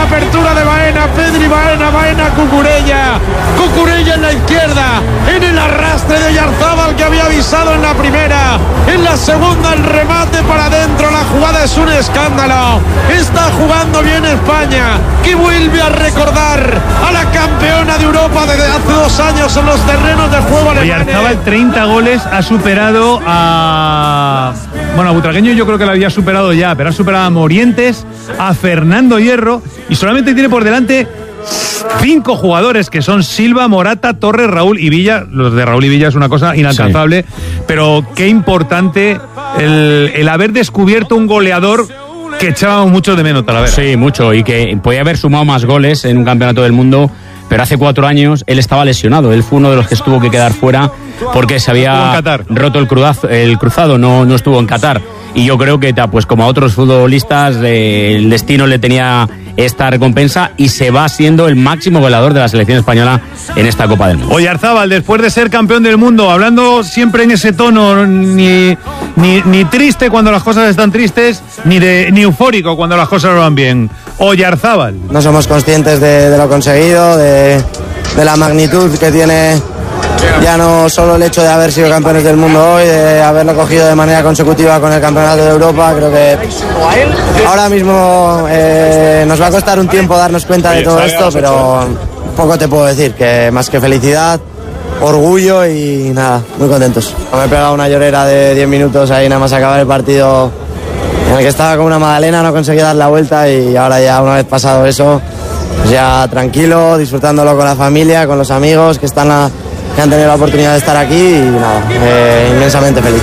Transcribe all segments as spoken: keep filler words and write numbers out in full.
la apertura de Baena, Pedri Baena, Baena Cucurella, Cucurella en la izquierda, en el arrastre de Oyarzábal que había avisado en la primera, en la segunda el remate para adentro, la jugada es un escándalo, está jugando bien España, que vuelve a recordar a la campeona de Europa desde hace dos años en los terrenos de juego alemanes. Oyarzábal, treinta goles, ha superado a... Bueno, a Butragueño yo creo que lo había superado ya, pero ha superado a Morientes, a Fernando Hierro, y solamente tiene por delante cinco jugadores que son Silva, Morata, Torres, Raúl y Villa. Los de Raúl y Villa es una cosa inalcanzable, sí. Pero qué importante el, el haber descubierto un goleador que echábamos mucho de menos, Talavera. Sí, mucho, y que podía haber sumado más goles en un campeonato del mundo, pero hace cuatro años él estaba lesionado. Él fue uno de los que estuvo que quedar fuera porque se había roto el, crudazo, el cruzado, no, no estuvo en Qatar. Y yo creo que, pues como a otros futbolistas, eh, el destino le tenía esta recompensa y se va siendo el máximo goleador de la selección española en esta Copa del Mundo. Oyarzábal, después de ser campeón del mundo, hablando siempre en ese tono, ni, ni, ni triste cuando las cosas están tristes, ni, de, ni eufórico cuando las cosas van bien. Oyarzábal. No somos conscientes de, de lo conseguido, de, de la magnitud que tiene ya no solo el hecho de haber sido campeones del mundo hoy, de haberlo cogido de manera consecutiva con el campeonato de Europa. Creo que ahora mismo eh, nos va a costar un tiempo darnos cuenta de todo esto, pero poco te puedo decir, que más que felicidad, orgullo y nada, muy contentos. Me he pegado una llorera de diez minutos ahí nada más acabar el partido, en el que estaba con una magdalena, no conseguí dar la vuelta, y ahora ya una vez pasado eso, pues ya tranquilo, disfrutándolo con la familia, con los amigos que están a, que han tenido la oportunidad de estar aquí, y nada, eh, inmensamente feliz.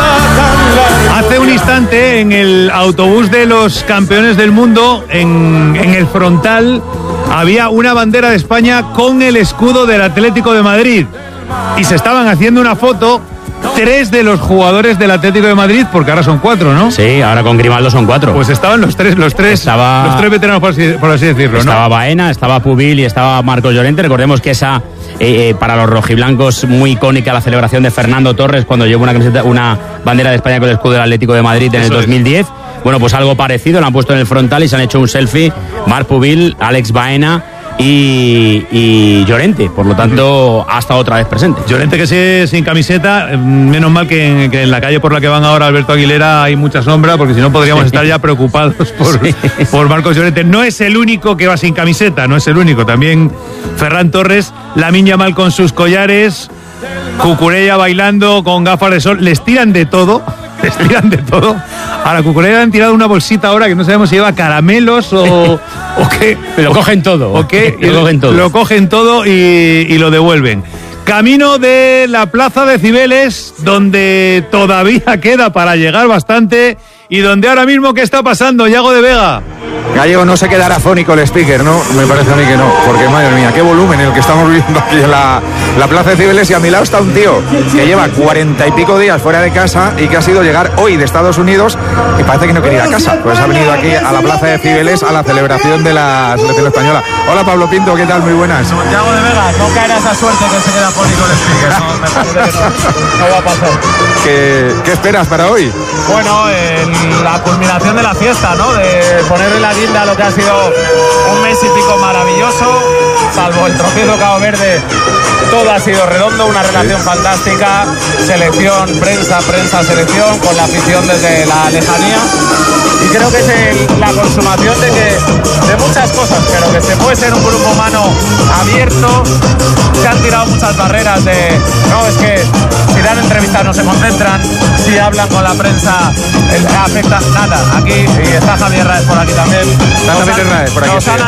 Hace un instante, en el autobús de los campeones del mundo, en, en el frontal, había una bandera de España con el escudo del Atlético de Madrid. Y se estaban haciendo una foto tres de los jugadores del Atlético de Madrid, porque ahora son cuatro, ¿no? Sí, ahora con Grimaldo son cuatro. Pues estaban los tres, los tres, estaba, los tres veteranos, por así, por así decirlo, estaba ¿no? Baena, estaba Pubil y estaba Marcos Llorente. Recordemos que esa, eh, eh, para los rojiblancos, muy icónica la celebración de Fernando Torres cuando llevó una camiseta, una bandera de España con el escudo del Atlético de Madrid en Eso el dos mil diez. Es. Bueno, pues algo parecido, lo han puesto en el frontal y se han hecho un selfie. Marc Pubil, Alex Baena y, y Llorente, por lo tanto ha estado otra vez presente. Llorente que sigue sin camiseta, menos mal que en, que en la calle por la que van ahora Alberto Aguilera hay mucha sombra, porque si no podríamos sí. estar ya preocupados por, sí. por Marcos Llorente. No es el único que va sin camiseta, no es el único, también Ferran Torres, Lamine Yamal con sus collares, Cucurella bailando con gafas de sol, les tiran de todo. Les tiran de todo. A la Cucurella le han tirado una bolsita ahora que no sabemos si lleva caramelos o, o qué. Lo cogen todo. O qué. Lo cogen todo. Lo cogen todo y, y lo devuelven. Camino de la Plaza de Cibeles, donde todavía queda para llegar bastante y donde ahora mismo, ¿qué está pasando, Yago de Vega? Gallego, no se quedará fónico el speaker, ¿no? Me parece a mí que no, porque madre mía, qué volumen el que estamos viendo aquí en la, la Plaza de Cibeles, y a mi lado está un tío que lleva cuarenta y pico días fuera de casa y que ha sido llegar hoy de Estados Unidos y parece que no quería ir a casa, pues ha venido aquí a la Plaza de Cibeles a la celebración de la selección española. Hola Pablo Pinto, ¿qué tal? Muy buenas. Yago de Vega, no caerá esa suerte que se queda fónico el speaker, no, me parece que no, no va a pasar. ¿Qué, qué esperas para hoy? Bueno, en la culminación de la fiesta, ¿no? De ponerle la guinda a lo que ha sido un mes y pico maravilloso, salvo el trofeo Cabo Verde, todo ha sido redondo, una relación sí. fantástica, selección, prensa, prensa, selección, con la afición desde la lejanía, y creo que es el, la consumación de que de muchas cosas, pero que se puede ser un grupo humano abierto. Se han tirado muchas barreras de, no, es que si dan entrevistas no se concentran, si hablan con la prensa el, afecta nada. Aquí, y está Javier Raez por aquí también. Está Javier Raez por aquí.